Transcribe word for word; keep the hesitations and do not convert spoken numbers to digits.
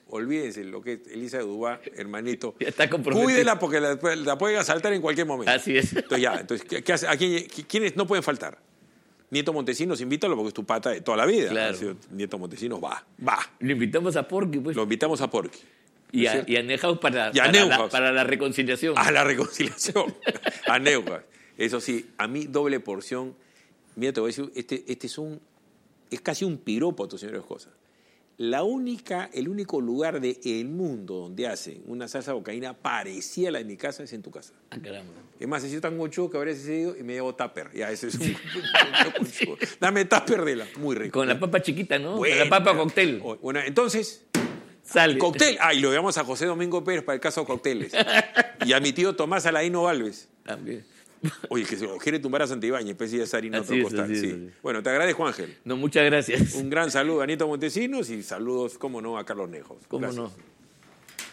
olvídense lo que es Elisa de Dubá, hermanito. Ya está comprometido. Cuídela porque la, la pueden asaltar en cualquier momento. Así es. Entonces ya, entonces, ¿qué, qué hace? ¿A quién, quiénes no pueden faltar? Nieto Montesinos, invítalo porque es tu pata de toda la vida. Claro. Nieto Montesinos va, va. Lo invitamos a Porky, pues. Lo invitamos a Porky. Y a, y a Neuhaus para, Y a para, Neuhaus. la, para la reconciliación. A la reconciliación. A Neuhaus. Eso sí, a mí doble porción. Mira, te voy a decir, este, este es un, es casi un piropo a tu señora esposa. La única, el único lugar del mundo donde hacen una salsa bocaína parecida a la de mi casa es en tu casa. Ah, caramba. Es más, he sido tan gochudo que habría sido y me llevo tupper. Ya, ese es un... sí. Dame tupper de la... Muy rico. Con la papa chiquita, ¿no? Bueno, Con la papa cóctel. Bueno, entonces... Sale. Cóctel. Ah, y lo llevamos a José Domingo Pérez para el caso de cócteles. Y a mi tío Tomás Aladino Valves. También. Oye, que se lo quiere tumbar a Santibáñez, pues sí, es harina otro Así es, costal. así es, Sí. así es. Bueno, te agradezco, Ángel. No, muchas gracias. Un gran saludo a Anito Montesinos y saludos, cómo no, a Carlos Neuhaus. ¿Cómo Gracias. no?